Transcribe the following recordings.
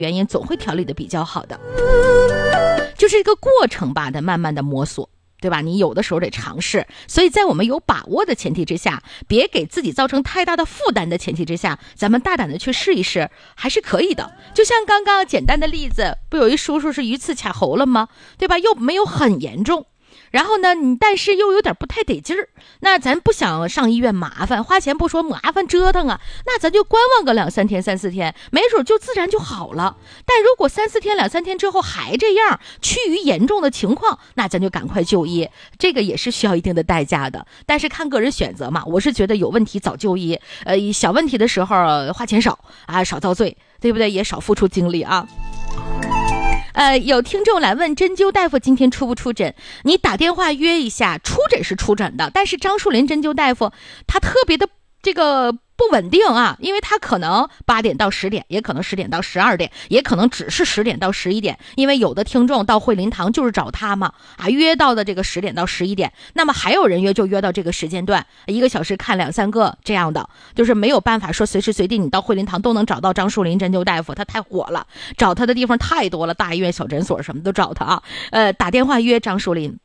原因总会调理的比较好的，就是一个过程吧的慢慢的摸索，对吧？你有的时候得尝试，所以在我们有把握的前提之下，别给自己造成太大的负担的前提之下，咱们大胆的去试一试，还是可以的。就像刚刚简单的例子，不有一叔叔是鱼刺卡喉了吗？对吧？又没有很严重。然后呢，你但是又有点不太得劲儿，那咱不想上医院麻烦，花钱不说，麻烦折腾啊，那咱就观望个2-3天、3-4天，没准就自然就好了。但如果3-4天、2-3天之后还这样，趋于严重的情况，那咱就赶快就医，这个也是需要一定的代价的。但是看个人选择嘛，我是觉得有问题早就医，小问题的时候花钱少啊，少遭罪，对不对？也少付出精力啊。有听众来问针灸大夫今天出不出诊，你打电话约一下，出诊是出诊的，但是张树林针灸大夫他特别的这个不稳定啊，因为他可能8点到10点，也可能10点到12点，也可能只是10点到11点，因为有的听众到惠林堂就是找他嘛，约到的这个10点到11点，那么还有人约就约到这个时间段，1个小时看2-3个这样的，就是没有办法说随时随地你到惠林堂都能找到张树林针灸大夫，他太火了，找他的地方太多了，大医院、小诊所什么都找他啊。打电话约张树林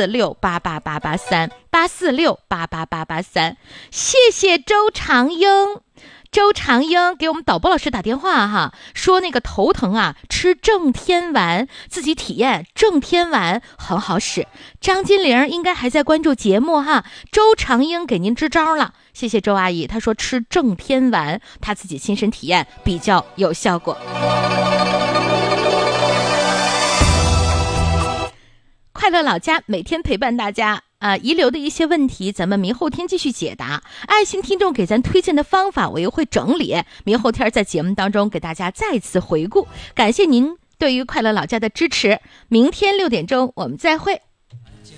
846-88883。846-88883，谢谢周长英。周长英给我们导播老师打电话哈，说那个头疼啊，吃正天丸，自己体验正天丸很好使。张金玲应该还在关注节目哈，周长英给您支招了，谢谢周阿姨。她说吃正天丸，她自己亲身体验比较有效果。快乐老家每天陪伴大家遗留的一些问题，咱们明后天继续解答。爱心听众给咱推荐的方法，我又会整理，明后天在节目当中给大家再次回顾。感谢您对于快乐老家的支持，明天6点钟我们再会。